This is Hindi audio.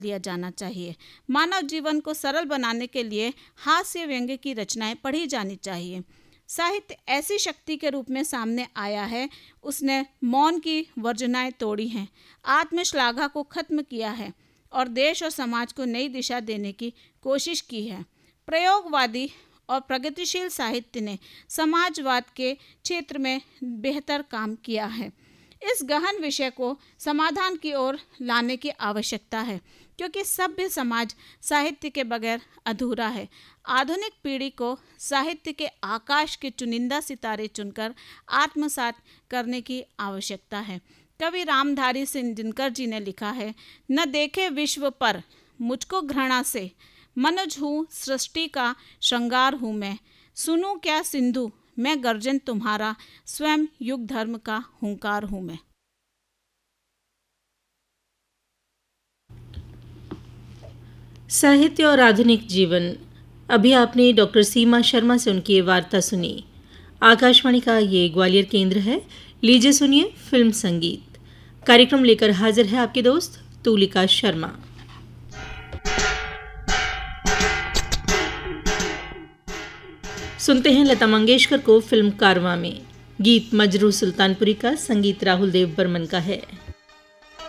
लिया जाना चाहिए। मानव जीवन को सरल बनाने के लिए हास्य व्यंग्य की रचनाएं पढ़ी जानी चाहिए। साहित्य ऐसी शक्ति के रूप में सामने आया है, उसने मौन की वर्जनाएं तोड़ी हैं, आत्मश्लाघा को खत्म किया है और देश और समाज को नई दिशा देने की कोशिश की है। प्रयोगवादी और प्रगतिशील साहित्य ने समाजवाद के क्षेत्र में बेहतर काम किया है। इस गहन विषय को समाधान की ओर लाने की आवश्यकता है, क्योंकि सभ्य समाज साहित्य के बगैर अधूरा है। आधुनिक पीढ़ी को साहित्य के आकाश के चुनिंदा सितारे चुनकर आत्मसात करने की आवश्यकता है। कवि रामधारी सिंह दिनकर जी ने लिखा है, न देखे विश्व पर मुझको घृणा से, मनुज हूँ सृष्टि का श्रृंगार हूँ मैं, सुनूं क्या सिंधु मैं गर्जन तुम्हारा, स्वयं युग धर्म का हुंकार हूँ मैं। साहित्य और आधुनिक जीवन। अभी आपने डॉक्टर सीमा शर्मा से उनकी ये वार्ता सुनी। आकाशवाणी का ये ग्वालियर केंद्र है। लीजिए सुनिए फिल्म संगीत। कार्यक्रम लेकर हाजिर है आपके दोस्त तुलिका शर्मा। सुनते हैं लता मंगेशकर को फिल्म कारवां में। गीत मजरू सुल्तानपुरी का, संगीत राहुल देव बर्मन का है।